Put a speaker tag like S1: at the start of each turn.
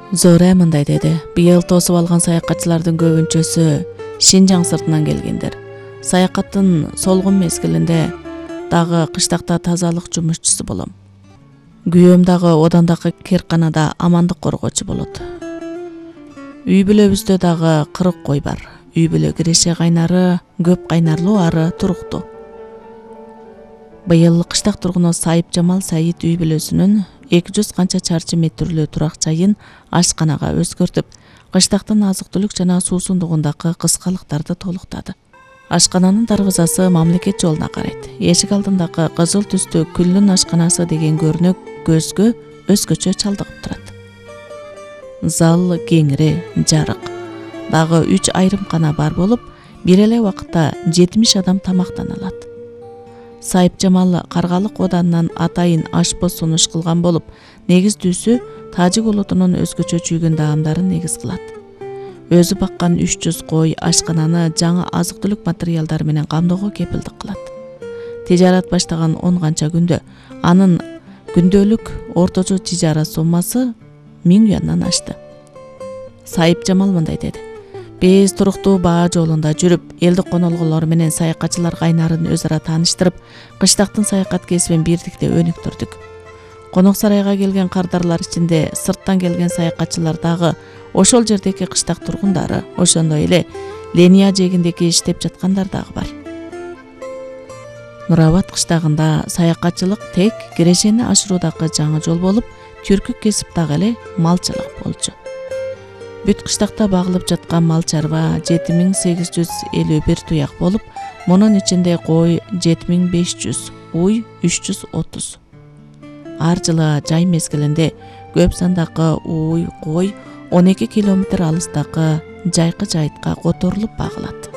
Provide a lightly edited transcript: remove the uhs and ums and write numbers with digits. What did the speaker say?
S1: Зоре мындай деди. Быйыл тосуп алган саякатчылардын көбүнчөсү Шинжаң сыртынан келгендер. Саякаттын солгун мезгилинде дагы кыштакта тазалык жумушчусу болом. Күйөөм дагы одондагы кирканада амандык коргоочу болот. Үй бүлөбүздө дагы 40 кой бар. Үй бүлө киреше кайнары, көп кайнарлуу ары туруктуу. Быйыл кыштак тургуну Сайып Жамал Саид үй бүлөсүнүн 200 канча чарчы метрлүү турак жайын ашканага өзгөртүп, кыштактын азык-түлүк жана суусундугундагы кыскалыктарды толуктады. Ашкананын дарбазасы мамлекет жолуна карайт. Эшик алдындагы кызыл түстүү күллүн ашканасы деген көрнөк көзгө өзгөчө чалдыгып турат. Зал кеңири, жарык. Дагы 3 айрымкана бар болуп, бир эле убакытта 70 адам тамактана алат. Сайып Жамал Каргалык оданынан атайын ашпоз сунуш кылган болуп, негиздүүсү тажик улутунун өзгөчө жүйгөн даамдарын негиз кылат. Өзү баккан 300 кой ашкананы жаңы азык-түлүк материалдары менен камдоого кепилдик кылат. Тижарат баштаган 10 канча күндө анын күндөлүк орточо тижара суммасы 1000 юандан ашты. Сайып Жамал мындай деди. Биз туруктуу баа жолунда жүрүп, элдик конолгулор менен саякатчылар кайнарын өзара тааныштырып, кыштактын саякат кесибин бирдикте өнүктүрдүк. Конок сарайга келген кардарлар ичинде сырттан келген саякатчылар дагы ошол жердеги кыштак тургундары, ошондой эле Ления жээгиндеги иштеп жаткандар дагы бар. Нурабад кыштагында саякатчылык тек кирешени ашыруудагы жаңы жол болуп, түркүк кесип дагы эле малчылык болчу. Бүт кыштакта багылып жаткан мал чарба 7851 туяк болуп, мунун ичинде кой 7500, уй 330. Ар жылы жай мезгилинде көп сандагы уй, кой 12 километр алыстагы жайкы жайытка которулуп багылат.